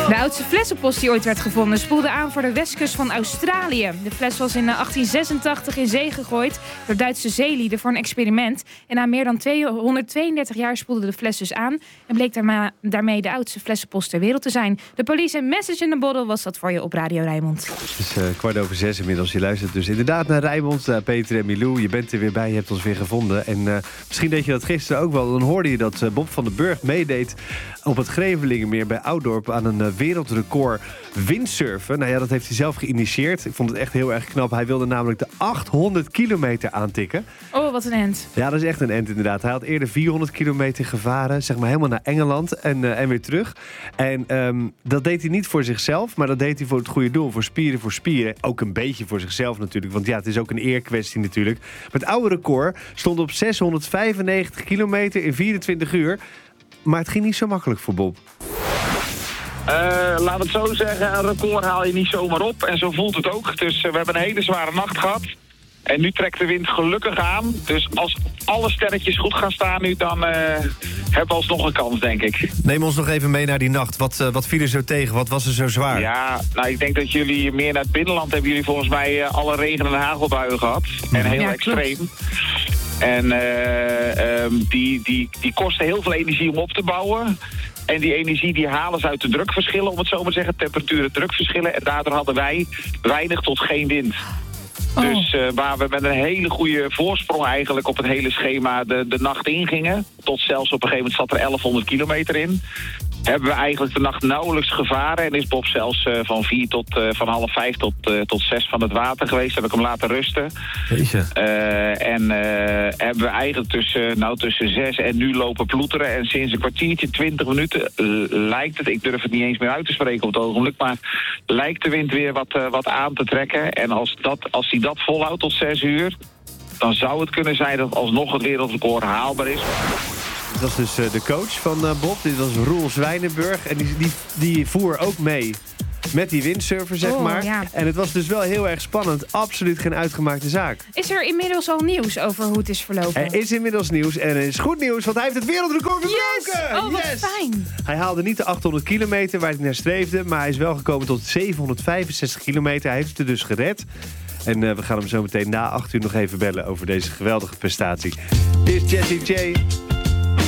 De oudste flessenpost die ooit werd gevonden spoelde aan voor de westkust van Australië. De fles was in 1886 in zee gegooid door Duitse zeelieden voor een experiment. En na meer dan 132 jaar spoelde de fles dus aan en bleek daarmee de oudste flessenpost ter wereld te zijn. De Police en Message in a Bottle was dat voor je op Radio Rijnmond. Het is 5:15 inmiddels. Je luistert dus inderdaad naar Rijnmond. Peter en Milou, je bent er weer bij. Je hebt ons weer gevonden. En misschien deed je dat gisteren ook wel. Dan hoorde je dat Bob van den Burg meedeed op het Grevelingenmeer bij Oudorp aan een wereldrecord windsurfen. Nou ja, dat heeft hij zelf geïnitieerd. Ik vond het echt heel erg knap. Hij wilde namelijk de 800 kilometer aantikken. Oh, wat een end. Ja, dat is echt een end inderdaad. Hij had eerder 400 kilometer gevaren, zeg maar helemaal naar Engeland en weer terug. En dat deed hij niet voor zichzelf, maar dat deed hij voor het goede doel. Voor spieren. Ook een beetje voor zichzelf natuurlijk, want ja, het is ook een eerkwestie natuurlijk. Maar het oude record stond op 695 kilometer in 24 uur. Maar het ging niet zo makkelijk voor Bob. Laat het zo zeggen, een record haal je niet zomaar op. En zo voelt het ook. Dus we hebben een hele zware nacht gehad. En nu trekt de wind gelukkig aan. Dus als alle sterretjes goed gaan staan nu, dan hebben we alsnog een kans, denk ik. Neem ons nog even mee naar die nacht. Wat viel er zo tegen? Wat was er zo zwaar? Ja, nou ik denk dat jullie meer naar het binnenland hebben jullie volgens mij alle regen- en hagelbuien gehad. En heel extreem. En die kosten heel veel energie om op te bouwen. En die energie die halen ze uit de drukverschillen, om het zo maar te zeggen. Temperaturen, drukverschillen. En daardoor hadden wij weinig tot geen wind. Oh. Dus waar we met een hele goede voorsprong eigenlijk op het hele schema de nacht ingingen. Tot zelfs op een gegeven moment zat er 1100 kilometer in. Hebben we eigenlijk de nacht nauwelijks gevaren. En is Bob zelfs van 4 tot van half 5 tot 6 van het water geweest. Heb ik hem laten rusten. Hebben we eigenlijk tussen 6 en nu lopen ploeteren. En sinds een kwartiertje, 20 minuten lijkt het, ik durf het niet eens meer uit te spreken op het ogenblik, maar lijkt de wind weer wat aan te trekken. En als hij dat volhoudt tot 6 uur, dan zou het kunnen zijn dat alsnog het wereldrecord haalbaar is. Dat was dus de coach van Bob. Dit was Roel Zwijnenburg. En die voer ook mee met die windsurfer, zeg maar. Ja. En het was dus wel heel erg spannend. Absoluut geen uitgemaakte zaak. Is er inmiddels al nieuws over hoe het is verlopen? Er is inmiddels nieuws. En er is goed nieuws, want hij heeft het wereldrecord verbroken! Yes! Oh, wat fijn! Hij haalde niet de 800 kilometer waar hij naar streefde. Maar hij is wel gekomen tot 765 kilometer. Hij heeft het er dus gered. En we gaan hem zo meteen na 8 uur nog even bellen over deze geweldige prestatie. Dit is Jessie J.